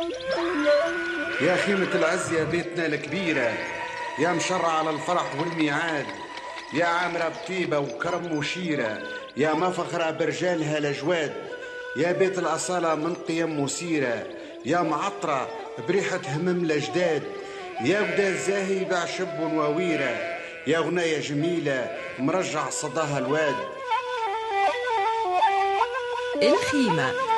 يا خيمة العز يا بيتنا الكبيرة، يا مشرع على الفرح والميعاد، يا عامرة بطيبة وكرم وشيرة، يا مفخرة برجالها الأجواد، يا بيت الأصالة من قيم وسيرة، يا معطرة بريحة همم الأجداد، يا ودا الزاهي باع شب وويرة، يا غناية جميلة مرجع صداها الواد. الخيمة